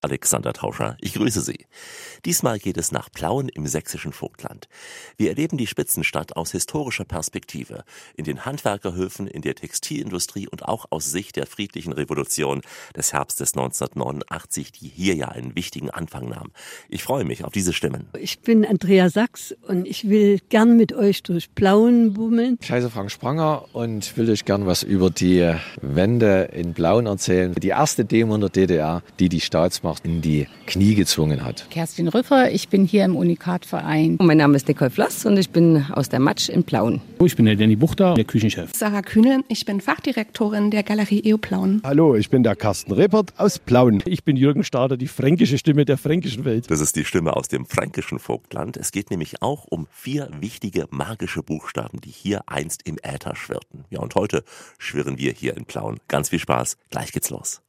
Alexander Tauscher. Ich grüße Sie. Diesmal geht es nach Plauen im sächsischen Vogtland. Wir erleben die Spitzenstadt aus historischer Perspektive. In den Handwerkerhöfen, in der Textilindustrie und auch aus Sicht der friedlichen Revolution des Herbstes 1989, die hier ja einen wichtigen Anfang nahm. Ich freue mich auf diese Stimmen. Ich bin Andrea Sachs und ich will gern mit euch durch Plauen bummeln. Ich heiße Frank Spranger und will euch gern was über die Wende in Plauen erzählen. Die erste Demo in der DDR, die Staatsmacht in die Knie gezwungen hat. Kerstin Rüffer, ich bin hier im Unikat-Verein. Mein Name ist Nicole Floss und ich bin aus der Matsch in Plauen. Ich bin der Danny Buchter, der Küchenchef. Sarah Kühnel, ich bin Fachdirektorin der Galerie EO Plauen. Hallo, ich bin der Carsten Reppert aus Plauen. Ich bin Jürgen Stader, die fränkische Stimme der fränkischen Welt. Das ist die Stimme aus dem fränkischen Vogtland. Es geht nämlich auch um 4 wichtige magische Buchstaben, die hier einst im Äther schwirrten. Ja, und heute schwirren wir hier in Plauen. Ganz viel Spaß, gleich geht's los.